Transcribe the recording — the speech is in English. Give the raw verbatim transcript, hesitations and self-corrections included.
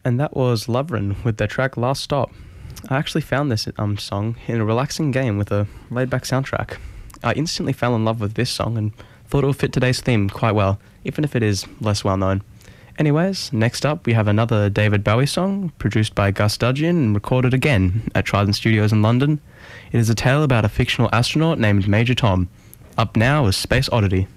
And that was Lovren with their track Last Stop. I actually found this um song in a relaxing game with a laid-back soundtrack. I instantly fell in love with this song and thought it would fit today's theme quite well, even if it is less well known. Anyways, next up we have another David Bowie song, produced by Gus Dudgeon and recorded again at Trident Studios in London. It is a tale about a fictional astronaut named Major Tom. Up now is Space Oddity.